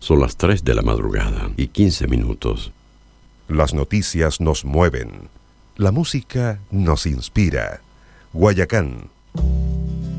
Son las 3 de la madrugada y 15 minutos. Las noticias nos mueven. La música nos inspira. Guayacán,